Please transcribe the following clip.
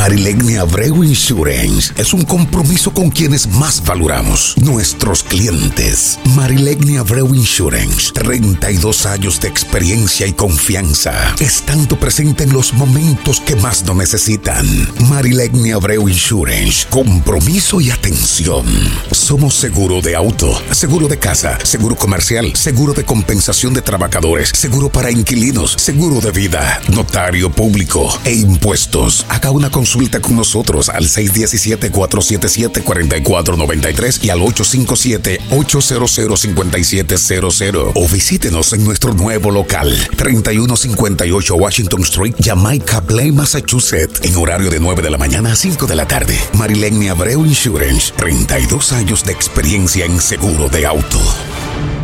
Marilegni Abreu Insurance es un compromiso con quienes más valoramos, nuestros clientes. Marilegni Abreu Insurance, 32 años de experiencia y confianza, estando presente en los momentos que más lo necesitan. Marilegni Abreu Insurance, compromiso y atención. Somos seguro de auto, seguro de casa, seguro comercial, seguro de compensación de trabajadores, seguro para inquilinos, seguro de vida, notario público e impuestos. Haga una consulta con nosotros al 617-477-4493 y al 857-800-5700 o visítenos en nuestro nuevo local 3158 Washington Street, Jamaica Plain, Massachusetts, en horario de 9 de la mañana a 5 de la tarde. Marilegni Abreu Insurance, 32 años de experiencia en seguro de auto.